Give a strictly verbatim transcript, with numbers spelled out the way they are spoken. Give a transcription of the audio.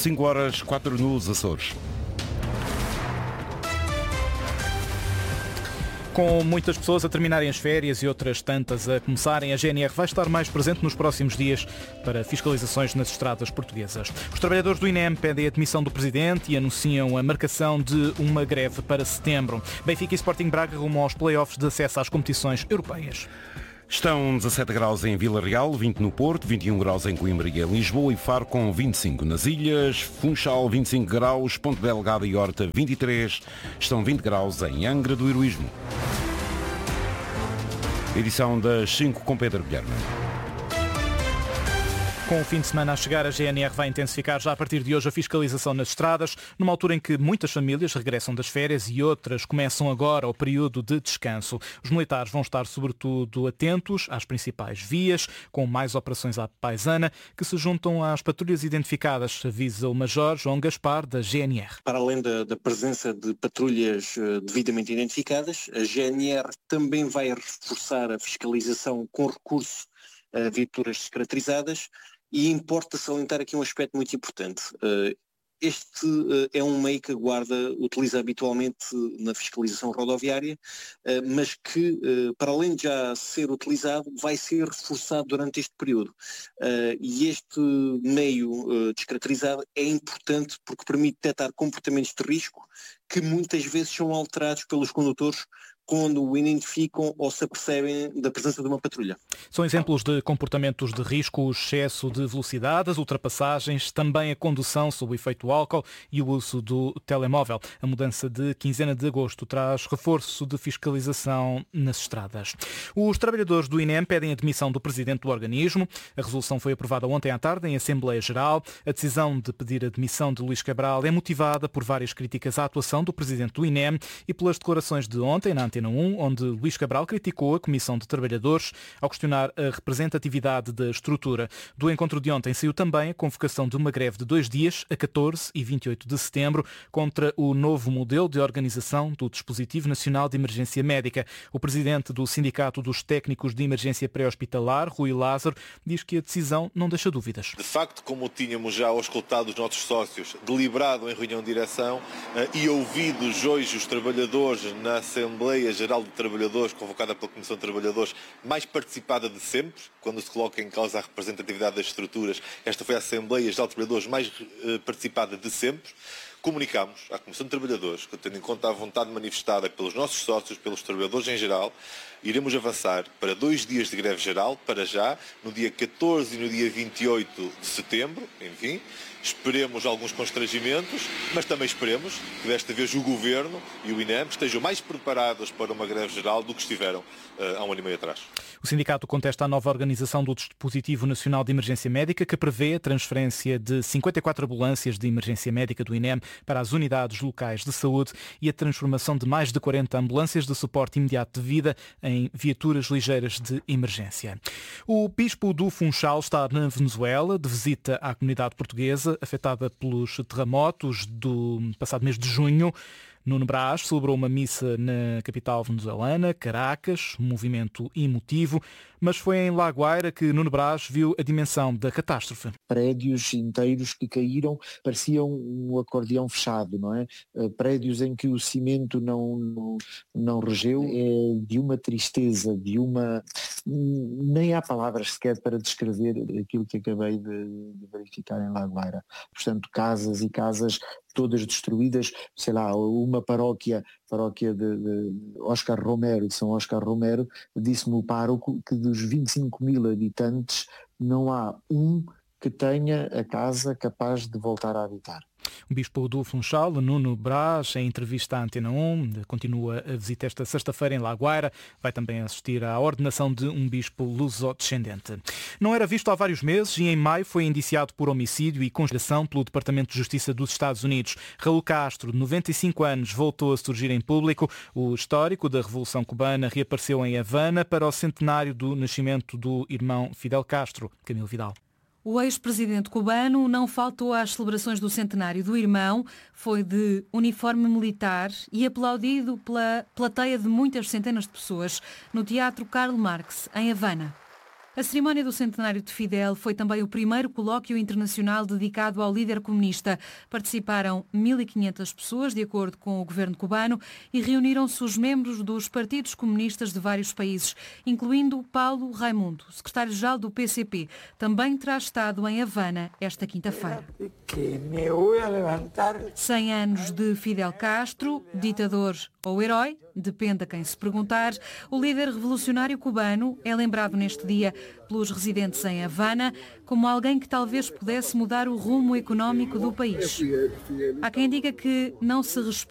cinco horas, quatro nos Açores. Com muitas pessoas a terminarem as férias e outras tantas a começarem, a G N R vai estar mais presente nos próximos dias para fiscalizações nas estradas portuguesas. Os trabalhadores do I N E M pedem a demissão do Presidente e anunciam a marcação de uma greve para setembro. Benfica e Sporting Braga rumam aos play-offs de acesso às competições europeias. Estão dezassete graus em Vila Real, vinte no Porto, vinte e um graus em Coimbra e em Lisboa e Faro com vinte e cinco. Nas ilhas, Funchal vinte e cinco graus, Ponte Delgada e Horta vinte e três, estão vinte graus em Angra do Heroísmo. Edição das cinco com Pedro Guilherme. Com o fim de semana a chegar, a G N R vai intensificar já a partir de hoje a fiscalização nas estradas, numa altura em que muitas famílias regressam das férias e outras começam agora o período de descanso. Os militares vão estar sobretudo atentos às principais vias, com mais operações à paisana, que se juntam às patrulhas identificadas, avisa o Major João Gaspar, da G N R. Para além da, da presença de patrulhas uh, devidamente identificadas, a G N R também vai reforçar a fiscalização com recurso a viaturas descaracterizadas. E importa salientar aqui um aspecto muito importante. Este é um meio que a Guarda utiliza habitualmente na fiscalização rodoviária, mas que, para além de já ser utilizado, vai ser reforçado durante este período. E este meio descaracterizado é importante porque permite detectar comportamentos de risco que muitas vezes são alterados pelos condutores quando o identificam ou se apercebem da presença de uma patrulha. São exemplos de comportamentos de risco, o excesso de velocidade, as ultrapassagens, também a condução sob o efeito do álcool e o uso do telemóvel. A mudança de quinzena de agosto traz reforço de fiscalização nas estradas. Os trabalhadores do I N E M pedem a demissão do presidente do organismo. A resolução foi aprovada ontem à tarde em Assembleia Geral. A decisão de pedir a demissão de Luís Cabral é motivada por várias críticas à atuação do presidente do I N E M e pelas declarações de ontem na Antena um, onde Luís Cabral criticou a Comissão de Trabalhadores ao questionar a representatividade da estrutura. Do encontro de ontem saiu também a convocação de uma greve de dois dias, a catorze e vinte e oito de setembro, contra o novo modelo de organização do Dispositivo Nacional de Emergência Médica. O presidente do Sindicato dos Técnicos de Emergência Pré-Hospitalar, Rui Lázaro, diz que a decisão não deixa dúvidas. De facto, como tínhamos já auscultado os nossos sócios, deliberado em reunião de direção e ouvidos hoje os trabalhadores na Assembleia Geral de Trabalhadores, convocada pela Comissão de Trabalhadores, mais participada de sempre, quando se coloca em causa a representatividade das estruturas, esta foi a Assembleia Geral de Trabalhadores mais uh, participada de sempre. Comunicámos à Comissão de Trabalhadores que, tendo em conta a vontade manifestada pelos nossos sócios, pelos trabalhadores em geral, iremos avançar para dois dias de greve geral, para já, no dia catorze e no dia vinte e oito de setembro, enfim. Esperemos alguns constrangimentos, mas também esperemos que desta vez o Governo e o I N E M estejam mais preparados para uma greve geral do que estiveram uh, há um ano e meio atrás. O sindicato contesta a nova organização do Dispositivo Nacional de Emergência Médica, que prevê a transferência de cinquenta e quatro ambulâncias de emergência médica do I N E M para as unidades locais de saúde e a transformação de mais de quarenta ambulâncias de suporte imediato de vida em viaturas ligeiras de emergência. O bispo do Funchal está na Venezuela, de visita à comunidade portuguesa afetada pelos terremotos do passado mês de junho. Nuno Brás celebrou uma missa na capital venezuelana, Caracas, um movimento emotivo, mas foi em La Guaira que Nuno Brás viu a dimensão da catástrofe. Prédios inteiros que caíram, pareciam um acordeão fechado, não é? Prédios em que o cimento não, não, não regeu, é de uma tristeza, de uma... nem há palavras sequer para descrever aquilo que acabei de, de verificar em La Guaira. Portanto, casas e casas todas destruídas, sei lá, uma paróquia, paróquia de, de Oscar Romero, de São Oscar Romero, disse-me o pároco que dos vinte e cinco mil habitantes não há um que tenha a casa capaz de voltar a habitar. O bispo do Funchal, Nuno Brás, em entrevista à Antena um, continua a visita esta sexta-feira em La Guaira, vai também assistir à ordenação de um bispo luso-descendente. Não era visto há vários meses e em maio foi indiciado por homicídio e conspiração pelo Departamento de Justiça dos Estados Unidos. Raul Castro, de noventa e cinco anos, voltou a surgir em público. O histórico da Revolução Cubana reapareceu em Havana para o centenário do nascimento do irmão Fidel Castro, Camilo Vidal. O ex-presidente cubano não faltou às celebrações do centenário do irmão, foi de uniforme militar e aplaudido pela plateia de muitas centenas de pessoas no Teatro Karl Marx, em Havana. A cerimónia do centenário de Fidel foi também o primeiro colóquio internacional dedicado ao líder comunista. Participaram mil e quinhentas pessoas, de acordo com o governo cubano, e reuniram-se os membros dos partidos comunistas de vários países, incluindo Paulo Raimundo, secretário-geral do P C P. Também terá estado em Havana esta quinta-feira. cem anos de Fidel Castro, ditador ou herói, depende a quem se perguntar. O líder revolucionário cubano é lembrado neste dia pelos residentes em Havana como alguém que talvez pudesse mudar o rumo económico do país. Há quem diga que não se respeita